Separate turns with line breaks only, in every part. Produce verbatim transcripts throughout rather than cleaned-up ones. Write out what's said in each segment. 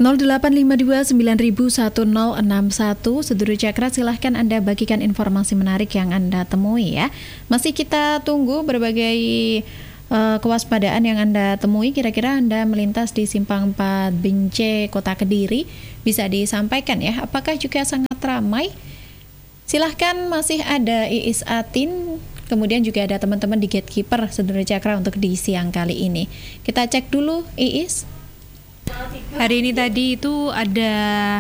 nol delapan lima dua sembilan satu nol enam satu. Sedulur Cakra, silahkan Anda bagikan informasi menarik yang Anda temui ya. Masih kita tunggu berbagai uh, kewaspadaan yang Anda temui. Kira-kira Anda melintas di Simpang empat Binjai, Kota Kediri, bisa disampaikan ya. Apakah juga sangat ramai? Silahkan, masih ada Iis Atin, kemudian juga ada teman-teman di Gatekeeper Sedulur Cakra untuk di siang kali ini. Kita cek dulu, Iis.
Hari ini tadi itu ada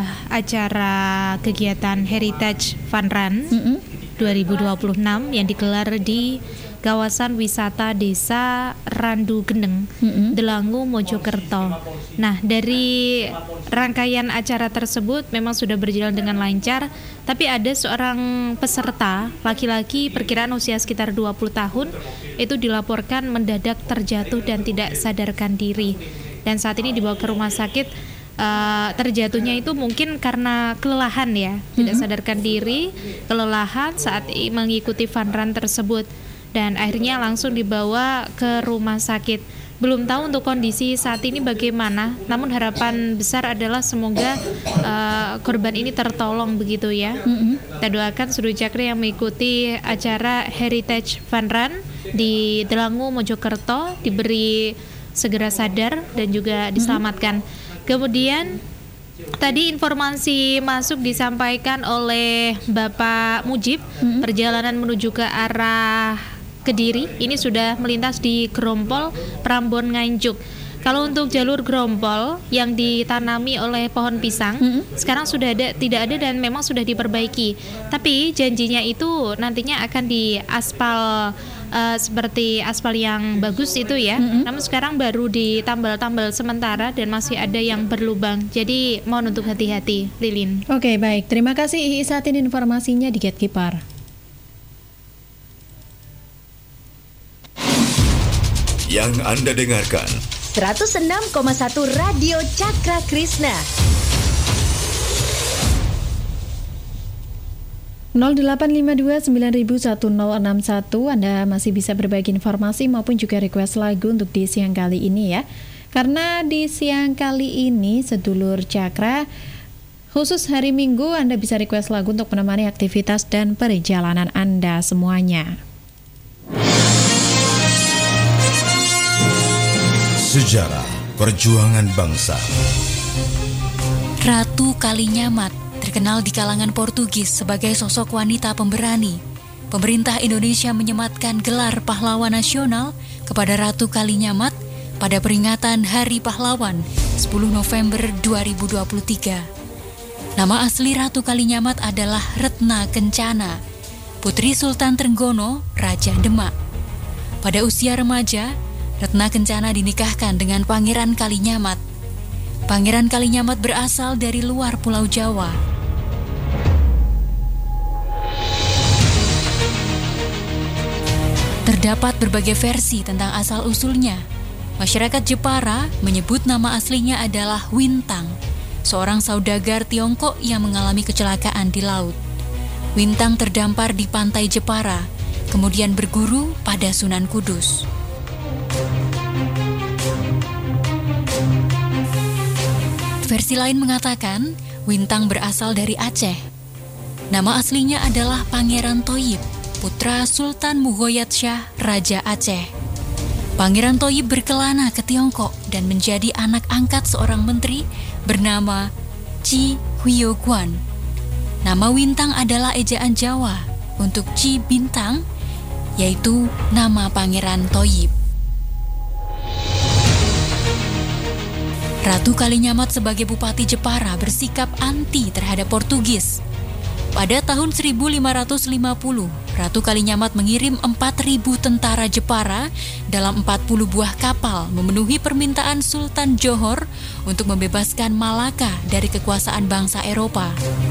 acara kegiatan Heritage Fun Run mm-hmm. dua ribu dua puluh enam yang digelar di kawasan wisata Desa Randu Gendeng, mm-hmm. Delangu, Mojokerto. Nah, dari rangkaian acara tersebut memang sudah berjalan dengan lancar, tapi ada seorang peserta laki-laki perkiraan usia sekitar dua puluh tahun itu dilaporkan mendadak terjatuh dan tidak sadarkan diri. Dan saat ini dibawa ke rumah sakit. uh, terjatuhnya itu mungkin karena kelelahan ya, mm-hmm. tidak sadarkan diri, kelelahan saat mengikuti fun run tersebut, dan akhirnya langsung dibawa ke rumah sakit. Belum tahu untuk kondisi saat ini bagaimana, namun harapan besar adalah semoga uh, korban ini tertolong begitu ya. Mm-hmm. Kita doakan Sedulur Cakra yang mengikuti acara Heritage Fun Run di Delangu, Mojokerto diberi segera sadar dan juga diselamatkan. Mm-hmm. Kemudian tadi informasi masuk disampaikan oleh Bapak Mujib, mm-hmm. perjalanan menuju ke arah Kediri ini sudah melintas di Grompol Prambon Nganjuk. Kalau untuk jalur Grompol yang ditanami oleh pohon pisang, mm-hmm. sekarang sudah ada, tidak ada dan memang sudah diperbaiki. Tapi janjinya itu nantinya akan diaspal uh, seperti aspal yang bagus itu ya. Mm-hmm. Namun sekarang baru ditambal-tambal sementara dan masih ada yang berlubang. Jadi mohon untuk hati-hati, Lilin.
Oke, baik. Terima kasih Iis Atin informasinya di Gatekeeper.
Yang Anda dengarkan
seratus enam koma satu Radio Cakra Krishna.
nol delapan lima dua sembilan satu nol enam satu. Anda masih bisa berbagi informasi maupun juga request lagu untuk di siang kali ini ya. Karena di siang kali ini Sedulur Cakra, khusus hari Minggu, Anda bisa request lagu untuk menemani aktivitas dan perjalanan Anda semuanya.
Sejarah Perjuangan Bangsa.
Ratu Kalinyamat terkenal di kalangan Portugis sebagai sosok wanita pemberani. Pemerintah Indonesia menyematkan gelar pahlawan nasional kepada Ratu Kalinyamat pada peringatan Hari Pahlawan sepuluh November dua ribu dua puluh tiga. Nama asli Ratu Kalinyamat adalah Retna Kencana, putri Sultan Trenggono, Raja Demak. Pada usia remaja, Retna Kencana dinikahkan dengan Pangeran Kalinyamat. Pangeran Kalinyamat berasal dari luar Pulau Jawa. Terdapat berbagai versi tentang asal-usulnya. Masyarakat Jepara menyebut nama aslinya adalah Wintang, seorang saudagar Tiongkok yang mengalami kecelakaan di laut. Wintang terdampar di pantai Jepara, kemudian berguru pada Sunan Kudus. Versi lain mengatakan Wintang berasal dari Aceh. Nama aslinya adalah Pangeran Thoyib, putra Sultan Mughayat Shah, Raja Aceh. Pangeran Thoyib berkelana ke Tiongkok dan menjadi anak angkat seorang menteri bernama Chi Huioguan. Nama Wintang adalah ejaan Jawa untuk Chi Bintang, yaitu nama Pangeran Thoyib. Ratu Kalinyamat sebagai Bupati Jepara bersikap anti terhadap Portugis. Pada tahun seribu lima ratus lima puluh, Ratu Kalinyamat mengirim empat ribu tentara Jepara dalam empat puluh buah kapal memenuhi permintaan Sultan Johor untuk membebaskan Malaka dari kekuasaan bangsa Eropa.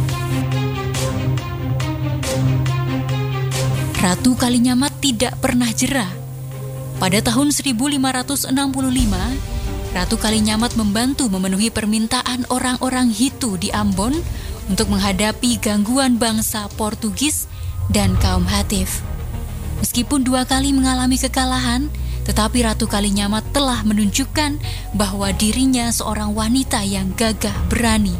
Ratu Kalinyamat tidak pernah jera. Pada tahun seribu lima ratus enam puluh lima, Ratu Kalinyamat membantu memenuhi permintaan orang-orang Hitu di Ambon untuk menghadapi gangguan bangsa Portugis dan kaum Hatif. Meskipun dua kali mengalami kekalahan, tetapi Ratu Kalinyamat telah menunjukkan bahwa dirinya seorang wanita yang gagah berani.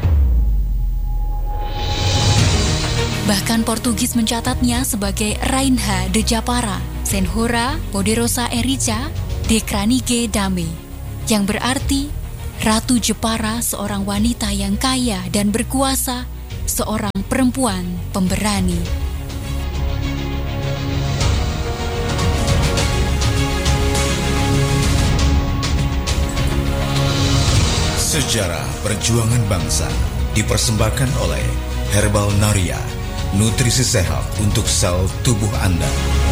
Bahkan Portugis mencatatnya sebagai Rainha de Japara, Senhora Poderosa Erica de Kranige Dame, yang berarti Ratu Jepara, seorang wanita yang kaya dan berkuasa, seorang perempuan pemberani.
Sejarah Perjuangan Bangsa dipersembahkan oleh Herbal Naria, nutrisi sehat untuk sel tubuh Anda.